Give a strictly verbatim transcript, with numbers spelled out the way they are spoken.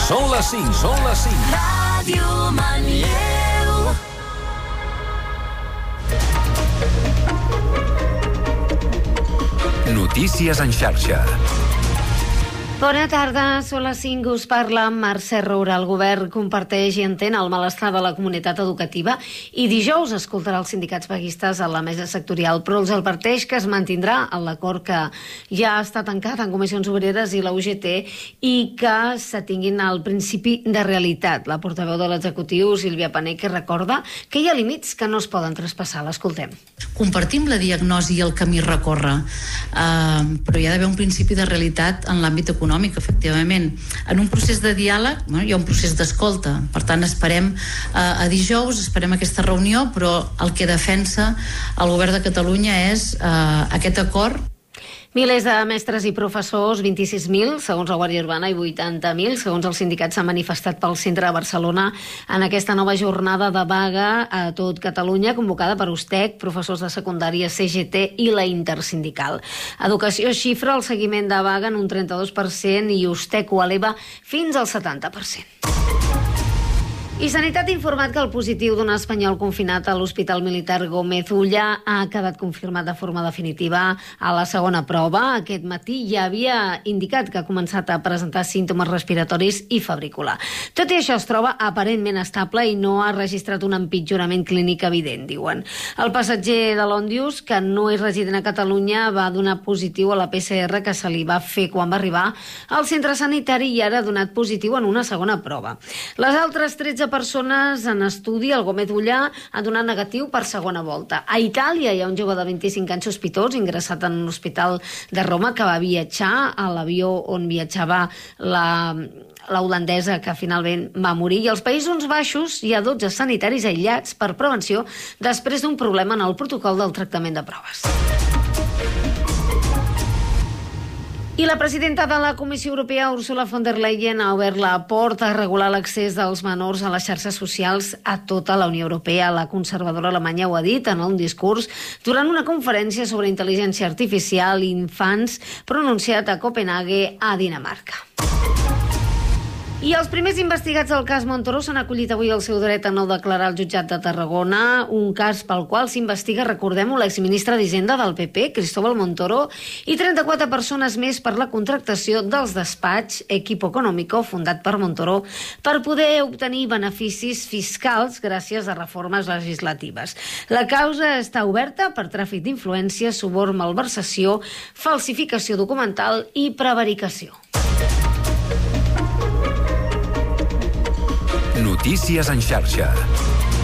Són les cinc, són les cinc. Ràdio Manlleu. Notícies en xarxa. Bona tarda, són les cinc, us parla Mercè Roura. El govern comparteix i entén el malestar de la comunitat educativa i dijous escoltarà els sindicats vaguistes a la mesa sectorial, però els adverteix que es mantindrà l'acord que ja està tancat en Comissions Obreres i la U G T i que s'atinguin al principi de realitat. La portaveu de l'executiu, Sílvia Pané, que recorda que hi ha límits que no es poden traspassar. L'escoltem. Compartim la diagnosi i el camí a recórrer, uh, però hi ha d'haver un principi de realitat en l'àmbit econòmic. econòmic, efectivament. En un procés de diàleg, bueno, hi ha un procés d'escolta. Per tant, esperem eh, a dijous, esperem aquesta reunió, però el que defensa el govern de Catalunya és eh, aquest acord. Milers de mestres i professors, vint-i-sis mil, segons la Guàrdia Urbana, i vuitanta mil, segons els sindicats, s'han manifestat pel centre de Barcelona en aquesta nova jornada de vaga a tot Catalunya, convocada per U S T E C, professors de secundària, C G T i la Intersindical. Educació xifra el seguiment de vaga en un trenta-dos per cent i U S T E C ho eleva fins al setanta per cent. I Sanitat ha informat que el positiu d'un espanyol confinat a l'Hospital Militar Gómez Ulla ha quedat confirmat de forma definitiva a la segona prova. Aquest matí ja havia indicat que ha començat a presentar símptomes respiratoris i febrícula. Tot i això es troba aparentment estable i no ha registrat un empitjorament clínic evident, diuen. El passatger de l'Òndius, que no és resident a Catalunya, va donar positiu a la P C R que se li va fer quan va arribar al centre sanitari i ara ha donat positiu en una segona prova. Les altres tretze persones en estudi, el Gómez Ulla ha donat negatiu per segona volta. A Itàlia hi ha un jove de vint-i-cinc anys sospitós ingressat en un hospital de Roma que va viatjar a l'avió on viatjava la, la holandesa que finalment va morir. I als Països Baixos hi ha dotze sanitaris aïllats per prevenció després d'un problema en el protocol del tractament de proves. I la presidenta de la Comissió Europea, Ursula von der Leyen, ha obert la porta a regular l'accés dels menors a les xarxes socials a tota la Unió Europea. La conservadora alemanya ho ha dit en un discurs durant una conferència sobre intel·ligència artificial i infants pronunciat a Copenhague, a Dinamarca. I els primers investigats del cas Montoro s'han acollit avui el seu dret a no declarar al jutjat de Tarragona, un cas pel qual s'investiga, recordem-ho, l'exministre d'Hisenda del P P, Cristóbal Montoro, i trenta-quatre persones més per la contractació dels despatx Equipo Económico, fundat per Montoro, per poder obtenir beneficis fiscals gràcies a reformes legislatives. La causa està oberta per tràfic d'influència, suborn, malversació, falsificació documental i prevaricació. Notícies en xarxa.